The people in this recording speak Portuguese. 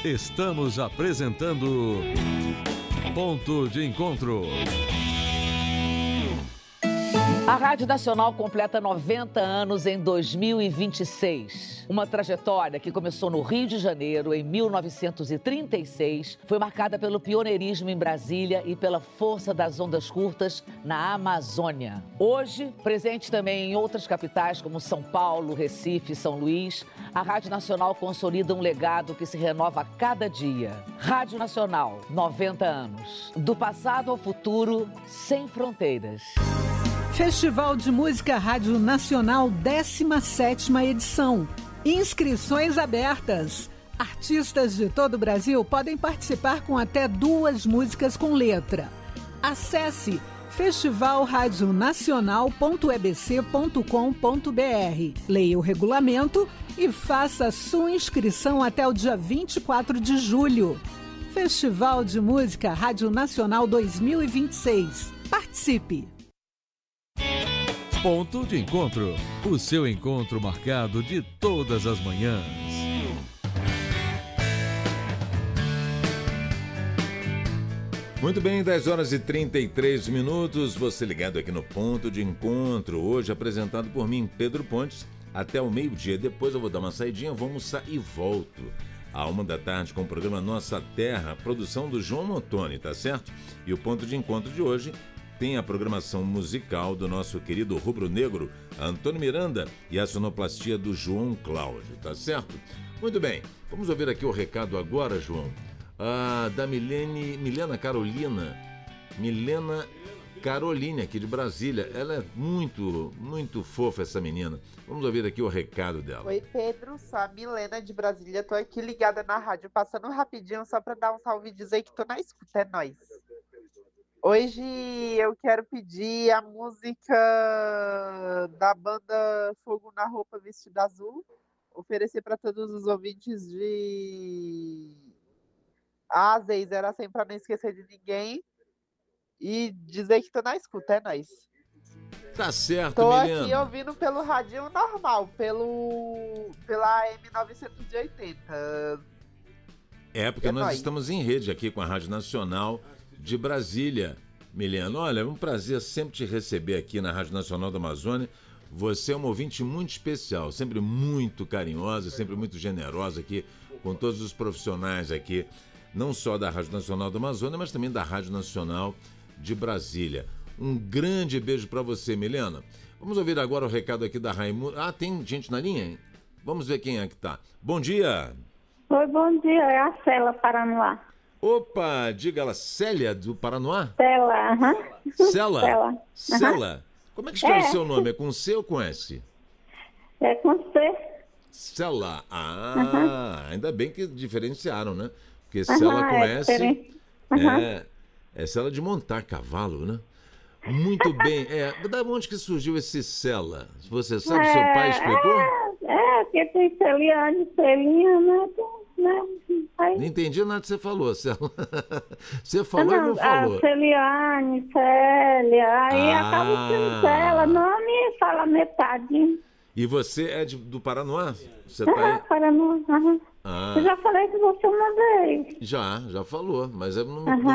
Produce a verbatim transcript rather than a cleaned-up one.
Estamos apresentando Ponto de Encontro. A Rádio Nacional completa noventa anos em dois mil e vinte e seis. Uma trajetória que começou no Rio de Janeiro em mil novecentos e trinta e seis, foi marcada pelo pioneirismo em Brasília e pela força das ondas curtas na Amazônia. Hoje, presente também em outras capitais como São Paulo, Recife e São Luís, a Rádio Nacional consolida um legado que se renova a cada dia. Rádio Nacional, noventa anos. Do passado ao futuro, sem fronteiras. Festival de Música Rádio Nacional, décima sétima edição. Inscrições abertas. Artistas de todo o Brasil podem participar com até duas músicas com letra. Acesse festival rádio nacional ponto e b c ponto com ponto b r. Leia o regulamento e faça sua inscrição até o dia vinte e quatro de julho. Festival de Música Rádio Nacional dois mil e vinte e seis. Participe! Ponto de Encontro, o seu encontro marcado de todas as manhãs. Muito bem, dez horas e trinta e três minutos, você ligado aqui no Ponto de Encontro, hoje apresentado por mim, Pedro Pontes, até o meio-dia. Depois eu vou dar uma saidinha, vou almoçar e volto à uma da tarde com o programa Nossa Terra, produção do João Montoni, tá certo? E o Ponto de Encontro de hoje tem a programação musical do nosso querido rubro-negro Antônio Miranda e a sonoplastia do João Cláudio, tá certo? Muito bem, vamos ouvir aqui o recado agora, João, ah, da Milene, Milena Carolina, Milena Caroline, aqui de Brasília. Ela é muito, muito fofa, essa menina. Vamos ouvir aqui o recado dela. Oi, Pedro, sou a Milena de Brasília, tô aqui ligada na rádio, passando rapidinho só para dar um salve e dizer que tô na escuta, é nóis. Hoje eu quero pedir a música da banda Fogo na Roupa Vestida Azul, oferecer para todos os ouvintes de Azeis, era sempre para não esquecer de ninguém, e dizer que tô na escuta, é nóis. Tá certo, tô Milena. Tô aqui ouvindo pelo radinho normal, pelo, pela A M novecentos e oitenta. É, porque é nós nóis. Estamos em rede aqui com a Rádio Nacional de Brasília. Milena, olha, é um prazer sempre te receber aqui na Rádio Nacional da Amazônia. Você é uma ouvinte muito especial, sempre muito carinhosa, sempre muito generosa aqui com todos os profissionais aqui, não só da Rádio Nacional da Amazônia, mas também da Rádio Nacional de Brasília. Um grande beijo para você, Milena. Vamos ouvir agora o recado aqui da Raimunda. Ah, tem gente na linha? Vamos ver quem é que tá. Bom dia. Oi, bom dia. É a Célia Paranoá. Opa, diga ela, Célia do Paranoá? Célia, aham. Cela? Célia. Cela? Como é que escreve É. seu nome? É com C ou com S? É com C. Cela. Ah, Uhum. ainda bem que diferenciaram, né? Porque Uhum, Cela com é S diferente. Uhum. é, é Cela de montar cavalo, né? Muito bem. É, da onde que surgiu esse Cela? Você sabe, seu pai explicou? É, é, porque tem Celiane, Celinha, né? né? Aí... Não entendi nada que você falou, Cela. Você falou não, e não falou. A Celiane, Célia, aí Ah. acaba sendo Célia, nome fala metade. E você é de, do Paranoá? Você Ah, tá aí? Paranoá, aham. Ah. Eu já falei com você uma vez. Já, já falou, mas eu não, Aham.